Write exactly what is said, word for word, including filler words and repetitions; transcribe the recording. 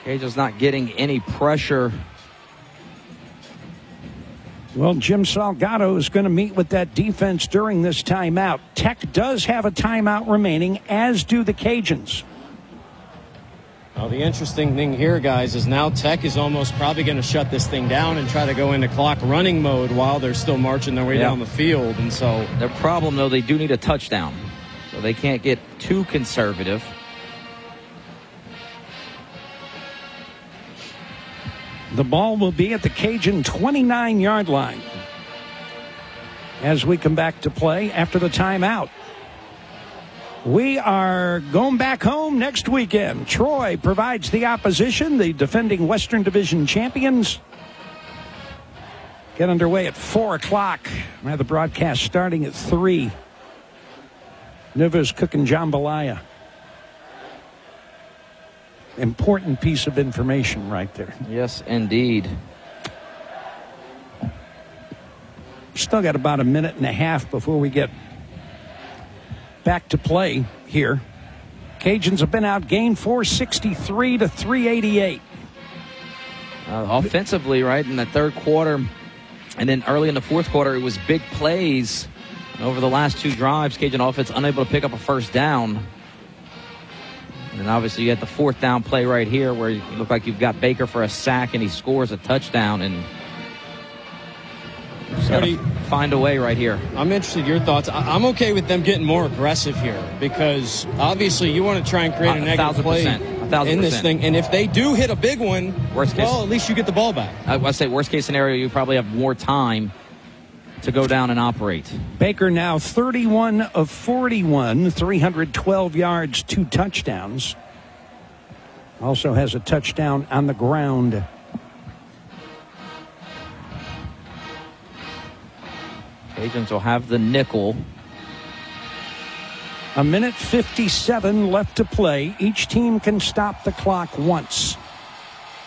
Cajuns not getting any pressure. Well, Jim Salgado is going to meet with that defense during this timeout. Tech does have a timeout remaining, as do the Cajuns. Well, the interesting thing here, guys, is now Tech is almost probably going to shut this thing down and try to go into clock running mode while they're still marching their way yeah. down the field. And so their problem, though, they do need a touchdown. So they can't get too conservative. The ball will be at the Cajun twenty-nine-yard line as we come back to play after the timeout. We are going back home next weekend. Troy provides the opposition, the defending Western Division champions. Get underway at four o'clock. We have the broadcast starting at three. Nuva's cooking jambalaya. Important piece of information right there. Yes, indeed. Still got about a minute and a half before we get back to play here. Cajuns have been outgained four sixty-three to three eighty-eight. Uh, offensively, right, in the third quarter, and then early in the fourth quarter, it was big plays. And over the last two drives, Cajun offense unable to pick up a first down. And obviously you had the fourth down play right here where you look like you've got Baker for a sack and he scores a touchdown, and just gotta find a way right here. I'm interested in your thoughts. I'm okay with them getting more aggressive here because obviously you want to try and create a, a negative play in this thing. And if they do hit a big one, worst case, well, at least you get the ball back. I would say worst case scenario, you probably have more time to go down and operate. Baker now thirty-one of forty-one, three hundred twelve yards, two touchdowns. Also has a touchdown on the ground. Cajuns will have the nickel. A minute fifty-seven left to play. Each team can stop the clock once.